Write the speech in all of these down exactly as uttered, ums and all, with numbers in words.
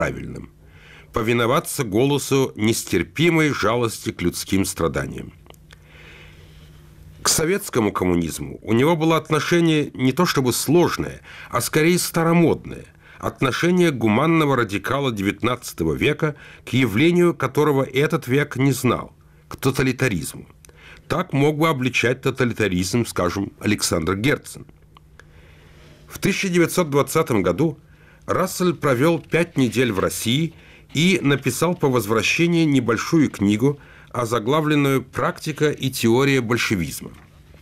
правильным – повиноваться голосу нестерпимой жалости к людским страданиям. К советскому коммунизму у него было отношение не то чтобы сложное, а скорее старомодное – отношение гуманного радикала девятнадцатого века к явлению, которого этот век не знал – к тоталитаризму. Так мог бы обличать тоталитаризм, скажем, Александр Герцен. В тысяча девятьсот двадцатом году Рассель провел пять недель в России и написал по возвращении небольшую книгу, озаглавленную «Практика и теория большевизма».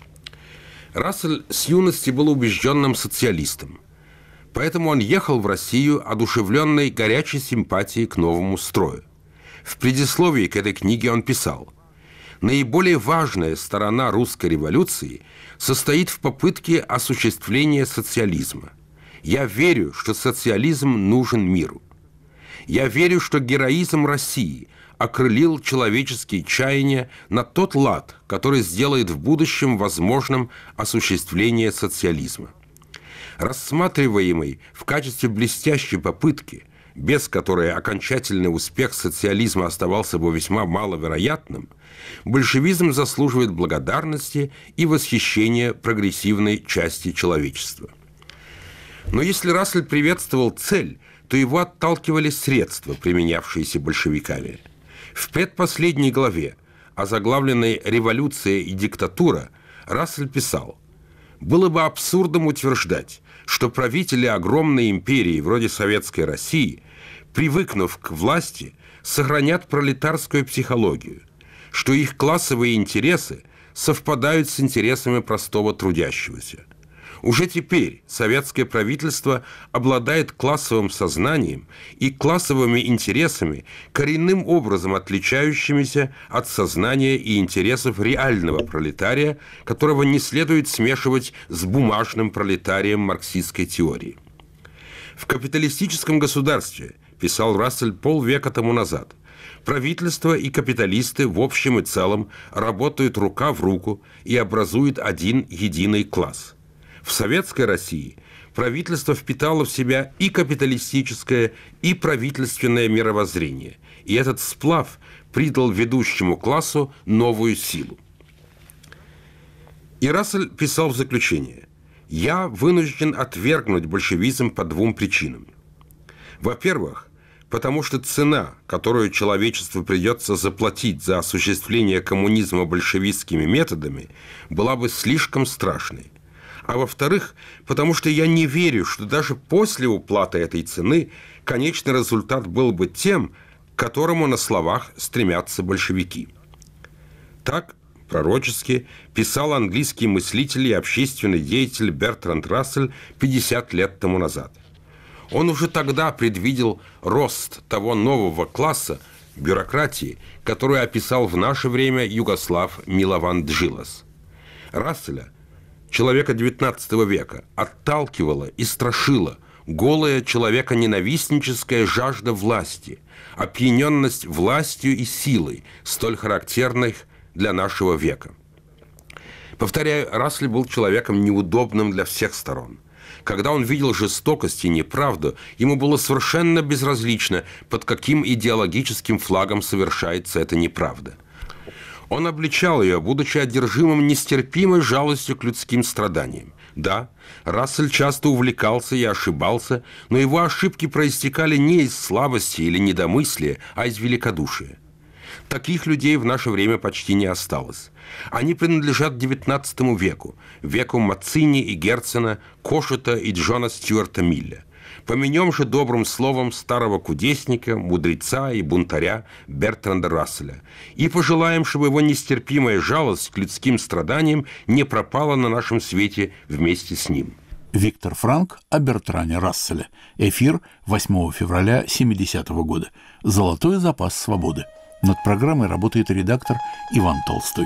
Рассель с юности был убежденным социалистом, поэтому он ехал в Россию, одушевленной горячей симпатией к новому строю. В предисловии к этой книге он писал: «Наиболее важная сторона русской революции состоит в попытке осуществления социализма. Я верю, что социализм нужен миру. Я верю, что героизм России окрылил человеческие чаяния на тот лад, который сделает в будущем возможным осуществление социализма. Рассматриваемый в качестве блестящей попытки, без которой окончательный успех социализма оставался бы весьма маловероятным, большевизм заслуживает благодарности и восхищения прогрессивной части человечества». Но если Рассель приветствовал цель, то его отталкивали средства, применявшиеся большевиками. В предпоследней главе, озаглавленной «Революция и диктатура», Рассель писал: «Было бы абсурдом утверждать, что правители огромной империи вроде Советской России, привыкнув к власти, сохранят пролетарскую психологию, что их классовые интересы совпадают с интересами простого трудящегося. Уже теперь советское правительство обладает классовым сознанием и классовыми интересами, коренным образом отличающимися от сознания и интересов реального пролетария, которого не следует смешивать с бумажным пролетарием марксистской теории. В капиталистическом государстве, писал Рассель полвека тому назад, правительство и капиталисты в общем и целом работают рука в руку и образуют один единый класс. В Советской России правительство впитало в себя и капиталистическое, и правительственное мировоззрение, и этот сплав придал ведущему классу новую силу. И Рассель писал в заключение: «Я вынужден отвергнуть большевизм по двум причинам. Во-первых, потому что цена, которую человечеству придется заплатить за осуществление коммунизма большевистскими методами, была бы слишком страшной. А во-вторых, потому что я не верю, что даже после уплаты этой цены конечный результат был бы тем, к которому на словах стремятся большевики». Так пророчески писал английский мыслитель и общественный деятель Бертранд Рассель пятьдесят лет тому назад. Он уже тогда предвидел рост того нового класса бюрократии, которую описал в наше время Югослав Милован Джилас. Расселя, человека девятнадцатого века, отталкивала и страшила голая человеконенавистническая жажда власти, опьяненность властью и силой, столь характерных для нашего века. Повторяю, Рассель был человеком неудобным для всех сторон. Когда он видел жестокость и неправду, ему было совершенно безразлично, под каким идеологическим флагом совершается эта неправда. Он обличал ее, будучи одержимым нестерпимой жалостью к людским страданиям. Да, Рассель часто увлекался и ошибался, но его ошибки проистекали не из слабости или недомыслия, а из великодушия. Таких людей в наше время почти не осталось. Они принадлежат девятнадцатому веку, веку Маццини и Герцена, Кошета и Джона Стюарта Милля. Поменем же добрым словом старого кудесника, мудреца и бунтаря Бертранда Расселя и пожелаем, чтобы его нестерпимая жалость к людским страданиям не пропала на нашем свете вместе с ним. Виктор Франк о Бертране Расселе. Эфир восьмого февраля семидесятого года. «Золотой запас свободы». Над программой работает редактор Иван Толстой.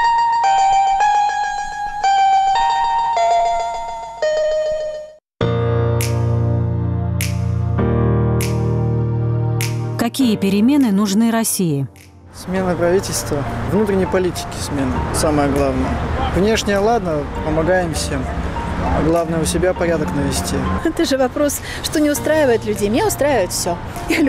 Какие перемены нужны России? Смена правительства, внутренней политики смена, самое главное. Внешне, ладно, помогаем всем. А главное, у себя порядок навести. Это же вопрос, что не устраивает людей. Меня устраивает все.